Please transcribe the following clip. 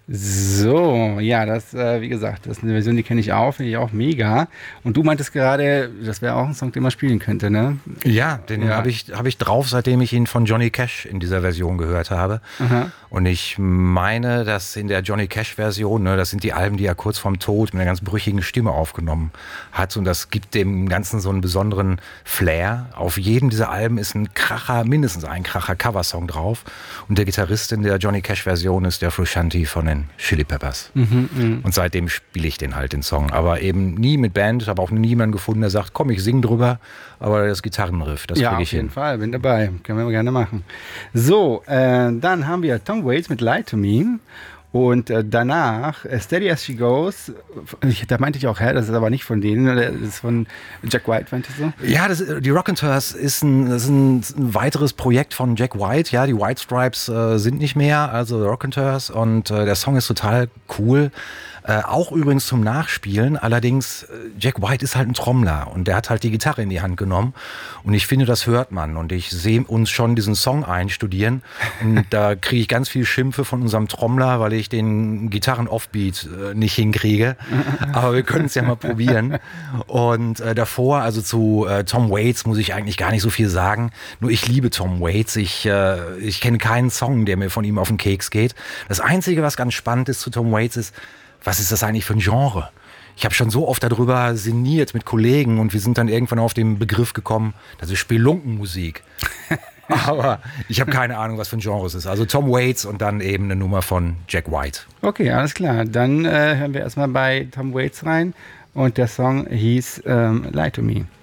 So, ja, das, wie gesagt, das ist eine Version, die kenne ich auch, finde ich auch mega. Und du meintest gerade, das wäre auch ein Song, den man spielen könnte, ne? Ja, den Ja. hab ich drauf, seitdem ich ihn von Johnny Cash in dieser Version gehört habe. Aha. Und ich meine, dass in der Johnny Cash-Version, ne, das sind die Alben, die er kurz vorm Tod mit einer ganz brüchigen Stimme aufgenommen hat. Und das gibt dem Ganzen so einen besonderen Flair. Auf jedem dieser Alben ist ein Kracher, mindestens ein Kracher-Coversong drauf. Und der Gitarrist in der Johnny Cash-Version ist der Frusciante von den Chili Peppers. Und seitdem spiele ich den halt, den Song. Aber eben nie mit Band, habe auch niemanden gefunden, der sagt, komm, ich sing drüber. Aber das Gitarrenriff, das Ja, kriege auf ich jeden hin. Fall, bin dabei. Können wir gerne machen. So, dann haben wir Tom Waits mit Lie to Me. Und danach Steady as She Goes. Da meinte ich auch, hä, das ist aber nicht von denen, das ist von Jack White, meintest du? Ja, die Raconteurs ist ein weiteres Projekt von Jack White. Ja, die White Stripes sind nicht mehr, also Raconteurs. Und der Song ist total cool. Auch übrigens zum Nachspielen. Allerdings, Jack White ist halt ein Trommler und der hat halt die Gitarre in die Hand genommen. Und ich finde, das hört man. Und ich sehe uns schon diesen Song einstudieren. Und da kriege ich ganz viel Schimpfe von unserem Trommler, weil ich den Gitarren-Offbeat nicht hinkriege. Aber wir können es ja mal probieren. Und davor, also zu Tom Waits, muss ich eigentlich gar nicht so viel sagen. Nur ich liebe Tom Waits. Ich kenne keinen Song, der mir von ihm auf den Keks geht. Das Einzige, was ganz spannend ist zu Tom Waits, ist, was ist das eigentlich für ein Genre? Ich habe schon so oft darüber sinniert mit Kollegen und wir sind dann irgendwann auf den Begriff gekommen, das ist Spelunkenmusik. Aber ich habe keine Ahnung, was für ein Genre es ist. Also Tom Waits und dann eben eine Nummer von Jack White. Okay, alles klar. Dann hören wir erstmal bei Tom Waits rein. Und der Song hieß Lie to Me.